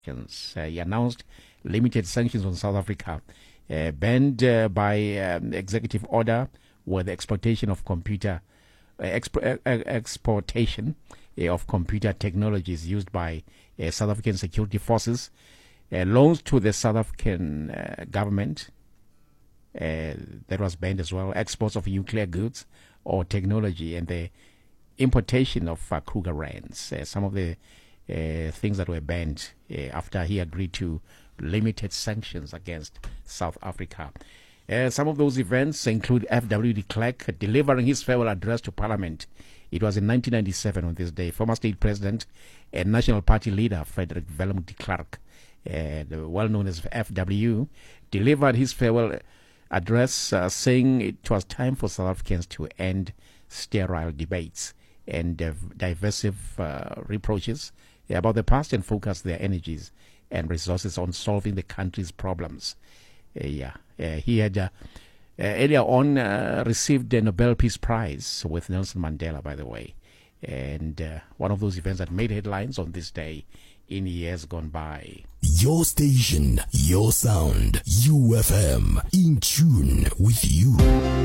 He announced limited sanctions on South Africa, banned by executive order with the exploitation of exportation of computer technologies used by South African security forces, loans to the South African government, that was banned as well, exports of nuclear goods or technology, and the importation of Kruger Rands. Some of the things that were banned after he agreed to limited sanctions against South Africa. Some of those events include F.W. de Klerk delivering his farewell address to Parliament. It was in 1997 on this day. Former state president and National Party leader Frederick Willem de Klerk, well known as F.W., delivered his farewell address saying it was time for South Africans to end sterile debates and divisive reproaches about the past and focus their energies and resources on solving the country's problems. He had earlier on received the Nobel Peace Prize with Nelson Mandela, by the way, and one of those events that made headlines on this day in years gone by. Your station, your sound, UFM, in tune with you.